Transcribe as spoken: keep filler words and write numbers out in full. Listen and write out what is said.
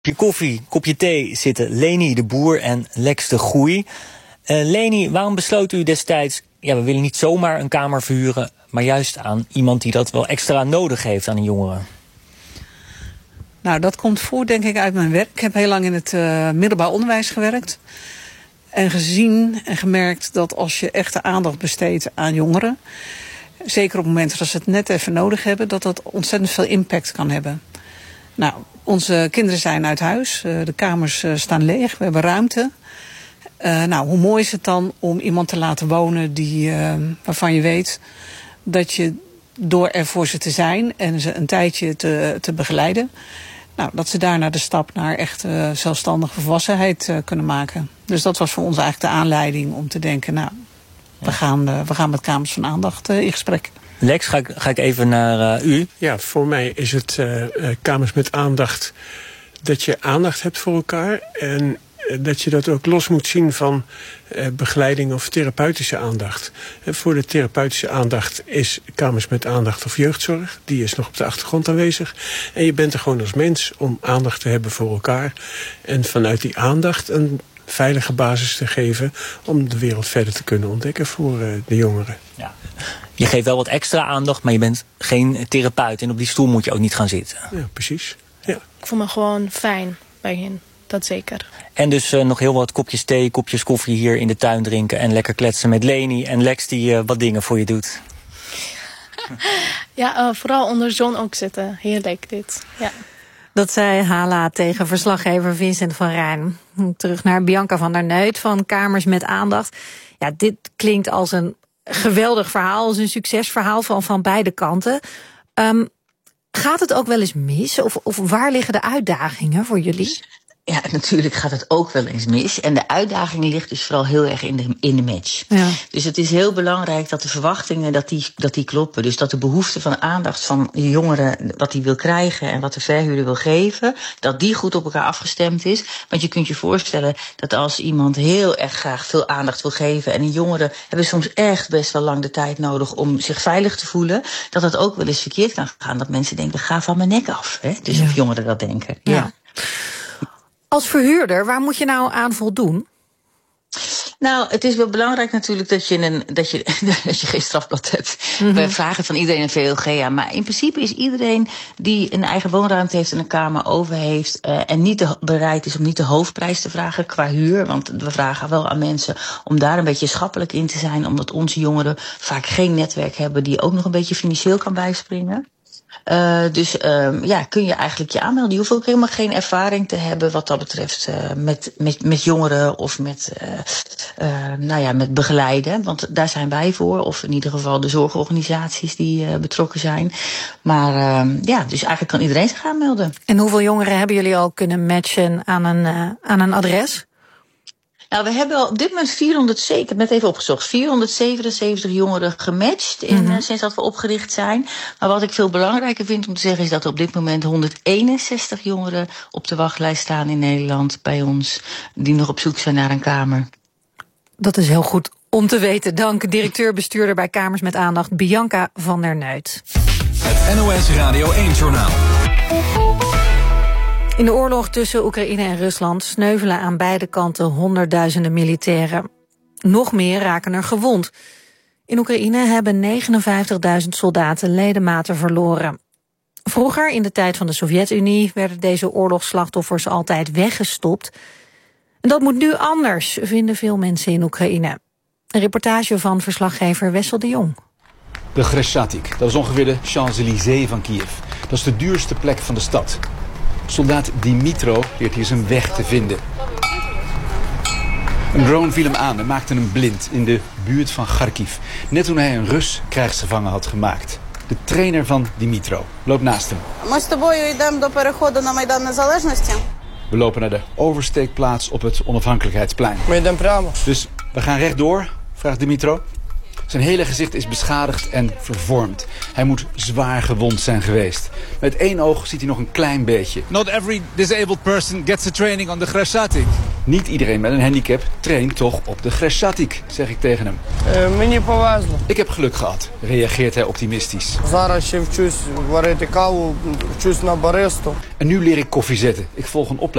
Je koffie, kopje thee zitten Leni de Boer en Lex de Goeie. Uh, Leni, waarom besloot u destijds, ja, we willen niet zomaar een kamer verhuren, maar juist aan iemand die dat wel extra nodig heeft aan een jongere? Nou, dat komt voort denk ik uit mijn werk. Ik heb heel lang in het uh, middelbaar onderwijs gewerkt. En gezien en gemerkt dat als je echte aandacht besteedt aan jongeren, zeker op momenten dat ze het net even nodig hebben, dat dat ontzettend veel impact kan hebben. Nou, onze kinderen zijn uit huis. Uh, de kamers uh, staan leeg. We hebben ruimte. Uh, nou, hoe mooi is het dan om iemand te laten wonen die, uh, waarvan je weet dat je door er voor ze te zijn en ze een tijdje te, te begeleiden, nou, dat ze daarna de stap naar echt uh, zelfstandige volwassenheid uh, kunnen maken. Dus dat was voor ons eigenlijk de aanleiding om te denken, nou, ja. we, gaan, uh, we gaan met Kamers van Aandacht uh, in gesprek. Lex, ga ik, ga ik even naar uh, u. Ja, voor mij is het uh, Kamers met Aandacht dat je aandacht hebt voor elkaar en uh, dat je dat ook los moet zien van uh, begeleiding of therapeutische aandacht. Uh, voor de therapeutische aandacht is Kamers met Aandacht of jeugdzorg. Die is nog op de achtergrond aanwezig. En je bent er gewoon als mens om aandacht te hebben voor elkaar. En vanuit die aandacht een veilige basis te geven om de wereld verder te kunnen ontdekken voor uh, de jongeren. Ja. Je geeft wel wat extra aandacht, maar je bent geen therapeut. En op die stoel moet je ook niet gaan zitten. Ja, precies. Ja. Ik voel me gewoon fijn bij hen, dat zeker. En dus uh, nog heel wat kopjes thee, kopjes koffie hier in de tuin drinken en lekker kletsen met Leni en Lex die uh, wat dingen voor je doet. Ja, uh, vooral onder de zon ook zitten. Heerlijk dit. Ja. Dat zei Hala tegen verslaggever Vincent van Rijn. Terug naar Bianca van der Neut van Kamers met Aandacht. Ja, dit klinkt als een geweldig verhaal, als een succesverhaal van, van beide kanten. Um, gaat het ook wel eens mis? Of, of waar liggen de uitdagingen voor jullie? Ja, natuurlijk gaat het ook wel eens mis. En de uitdaging ligt dus vooral heel erg in de, in de match. Ja. Dus het is heel belangrijk dat de verwachtingen dat die, dat die kloppen. Dus dat de behoefte van aandacht van de jongeren, wat die wil krijgen en wat de verhuurder wil geven, dat die goed op elkaar afgestemd is. Want je kunt je voorstellen dat als iemand heel erg graag veel aandacht wil geven en die jongeren hebben soms echt best wel lang de tijd nodig om zich veilig te voelen, dat het ook wel eens verkeerd kan gaan. Dat mensen denken, ga van mijn nek af. Hè? Dus ja. Of jongeren dat denken. Ja. ja. Als verhuurder, waar moet je nou aan voldoen? Nou, het is wel belangrijk natuurlijk dat je, een, dat je, dat je geen strafblad hebt. Mm-hmm. We vragen van iedereen een V L G aan. Maar in principe is iedereen die een eigen woonruimte heeft en een kamer over heeft Uh, en niet de, bereid is om niet de hoofdprijs te vragen qua huur. Want we vragen wel aan mensen om daar een beetje schappelijk in te zijn. Omdat onze jongeren vaak geen netwerk hebben die ook nog een beetje financieel kan bijspringen. Uh, dus uh, ja, kun je eigenlijk je aanmelden. Je hoeft ook helemaal geen ervaring te hebben wat dat betreft uh, met, met, met jongeren of met, uh, uh, nou ja, met begeleiden. Want daar zijn wij voor. Of in ieder geval de zorgorganisaties die uh, betrokken zijn. Maar uh, ja, dus eigenlijk kan iedereen zich aanmelden. En hoeveel jongeren hebben jullie al kunnen matchen aan een, uh, aan een adres? Nou, we hebben op dit moment vierhonderd, ik heb net even opgezocht, vierhonderdzevenenzeventig jongeren gematcht in, mm-hmm. uh, sinds dat we opgericht zijn. Maar wat ik veel belangrijker vind om te zeggen is dat er op dit moment honderdeenenzestig jongeren op de wachtlijst staan in Nederland bij ons, die nog op zoek zijn naar een kamer. Dat is heel goed om te weten. Dank directeur-bestuurder bij Kamers met Aandacht, Bianca van der Neut. Het N O S Radio één-journaal. In de oorlog tussen Oekraïne en Rusland sneuvelen aan beide kanten honderdduizenden militairen. Nog meer raken er gewond. In Oekraïne hebben negenenvijftigduizend soldaten ledematen verloren. Vroeger, in de tijd van de Sovjet-Unie, werden deze oorlogsslachtoffers altijd weggestopt. En dat moet nu anders, vinden veel mensen in Oekraïne. Een reportage van verslaggever Wessel de Jong. De Chresatik, dat is ongeveer de Champs-Élysées van Kiev. Dat is de duurste plek van de stad. Soldaat Dimitro leert hier zijn weg te vinden. Een drone viel hem aan en maakte hem blind in de buurt van Kharkiv. Net toen hij een Rus krijgsgevangen had gemaakt. De trainer van Dimitro loopt naast hem. We lopen naar de oversteekplaats op het Onafhankelijkheidsplein. Dus we gaan rechtdoor, vraagt Dimitro. Zijn hele gezicht is beschadigd en vervormd. Hij moet zwaar gewond zijn geweest. Met één oog ziet hij nog een klein beetje. Not every disabled person gets a training on the Chresatik. Niet iedereen met een handicap traint toch op de Chreshchatyk, zeg ik tegen hem. Meni повезло. Ik heb geluk gehad, reageert hij optimistisch. Зараз ще вчусь варити каву, вчусь на баристу. En nu leer ik koffie zetten. Ik volg een opleiding